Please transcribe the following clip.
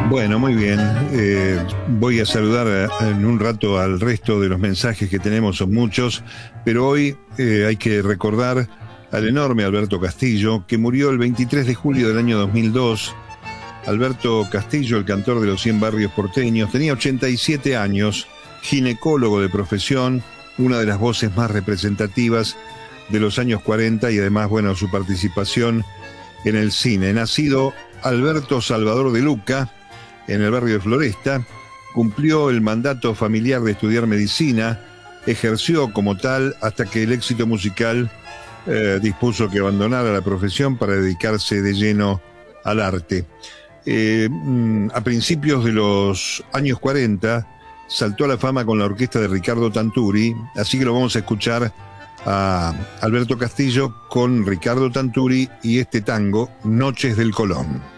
Bueno, muy bien. Voy a saludar en un rato al resto de los mensajes que tenemos, son muchos, pero hoy hay que recordar al enorme Alberto Castillo, que murió el 23 de julio del año 2002. Alberto Castillo, el cantor de los 100 barrios porteños, tenía 87 años, ginecólogo de profesión, una de las voces más representativas de los años 40 y además, bueno, su participación en el cine. Nacido Alberto Salvador de Luca, en el barrio de Floresta, cumplió el mandato familiar de estudiar medicina, ejerció como tal hasta que el éxito musical dispuso que abandonara la profesión para dedicarse de lleno al arte. A principios de los años 40 saltó a la fama con la orquesta de Ricardo Tanturi, así que lo vamos a escuchar a Alberto Castillo con Ricardo Tanturi y este tango, Noches del Colón.